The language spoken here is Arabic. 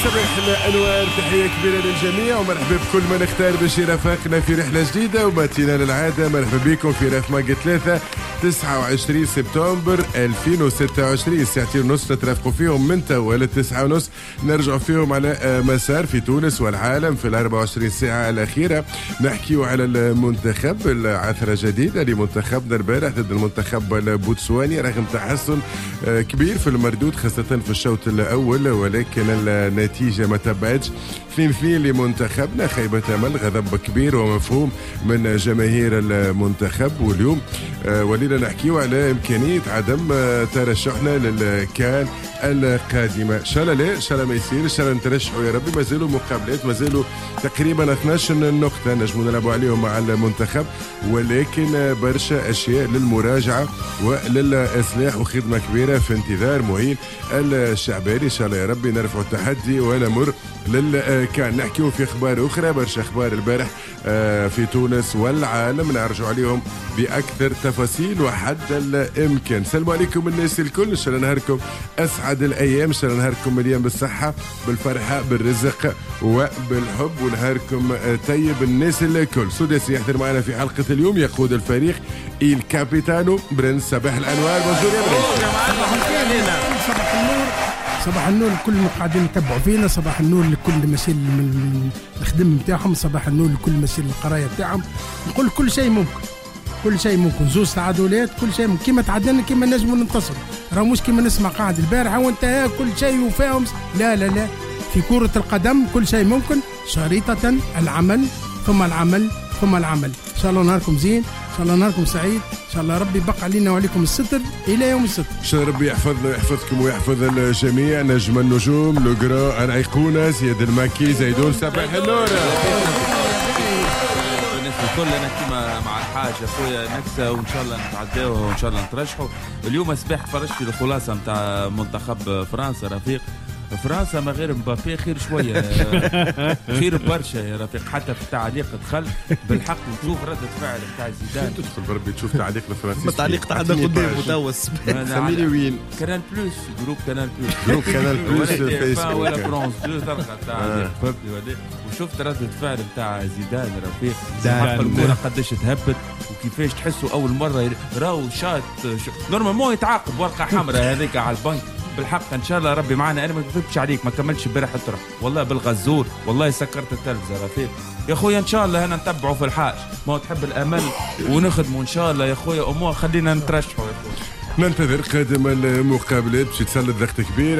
صباح الانوار، تحيه كبيره للجميع ومرحبا بكل من اختار باش يرافقنا في رحله جديده وماتينا للعاده. مرحبا بكم في راف ماقة 3 29 سبتمبر 2026. ساعتين ونص نترافقوا فيهم من توا للتسعة ونص، نرجعوا فيهم على مسار في تونس والعالم في 24 ساعه الاخيره. نحكيوا على المنتخب، العثره جديده لمنتخبنا البارح ضد المنتخب البوتسواني رغم تحسن كبير في المردود خاصه في الشوط الاول، ولكن النتيجه ما تبعتش. 2-2 لمنتخبنا، خيبه امل، غضب كبير ومفهوم من جماهير المنتخب. واليوم ولينا نحكيوا على امكانيه عدم ترشحنا للكان القادمه. ان شاء الله لا، ان شاء الله ما يصير، ان شاء الله نترشحوا يا ربي. مازالوا مقابلات، مازالوا تقريبا 12 نقطه نجموا نلعبوا عليهم مع المنتخب، ولكن برشا اشياء للمراجعه وللاصلاح وخدمه كبيره في انتظار معين الشعباني. ان شاء الله يا ربي نرفعوا التحدي ونمر للكان. نحكيوا في اخبار اخرى، برشا اخبار البارح في تونس والعالم نرجعوا عليهم باكثر تفاصيل وحد الامكان. السلام عليكم الناس الكل، ان شاء الله نهاركم اسعد الايام، ان شاء الله نهاركم مليان بالصحه بالفرحه بالرزق وبالحب، ونهاركم طيب الناس الكل. سداسي يحضر معنا في حلقه اليوم، يقود الفريق الكابيتانو برنس. صباح الانوار، بونجور يا برنس. صباح النور، صباح النور لكل اللي قاعدين يتبعوا فينا، صباح النور لكل مسير من الخدم نتاعهم، صباح النور لكل مسير القرايه نتاعهم. نقول كل شيء ممكن، كل شيء ممكن، زوز تعادلات، كل شيء ممكن. كيما تعادلنا كيما نجموا ننتصر، راه مش كيما نسمع قاعد البارحه وانت كل شيء وفاهم. لا لا لا، في كرة القدم كل شيء ممكن، شريطة العمل ثم العمل ثم العمل. ان شاء الله نهاركم زين، ان شاء الله نهاركم سعيد، ان شاء الله ربي يبقى علينا وعليكم الستر الى يوم الستر. ان شاء الله ربي يحفظنا ويحفظكم ويحفظ الجميع. نجم النجوم لوغرا الايقونه زياد الماكي زيدون، صباح النور. الكل انا كيما مع الحاج اخويا نكسه، وان شاء الله نتعداوها وان شاء الله نترشحوا. اليوم صباح تفرجت في الخلاصه نتاع منتخب فرنسا. رفيق فرنسا ما غير مبابي خير شويه خير برشا يا رفيق. حتى في التعليق دخل بالحق وتشوف ردة فعل نتاع زيدان. تدخل بربي تشوف تعليق الفرنسي، التعليق تاعنا قدام متوس. سميني وين؟ كانال بلوس، جروب كانال بلوس، جروب كانال بلوس في فيسبوك ولا فرانس 2 تلقى التعليق فهمتني. وشفت ردة فعل نتاع زيدان رفيق، حق الكرة قداش تهبط وكيفاش تحسوا اول مره راهو شات نورمالمون يتعاقب ورقه حمراء هذيك على البنك. بالحق ان شاء الله ربي معنا. انا ما كذبتش عليك، ما كملتش امبارح الطرح والله بالغزور، والله سكرت التلفزه رفيق يا خويا. ان شاء الله هنا نتبعوا في الحاج، ما هو تحب الامل ونخدموا ان شاء الله يا خويا. امور خلينا نترشحوا يا خويا. ننتظر قادم المقابلات باش يتسلط ضغط كبير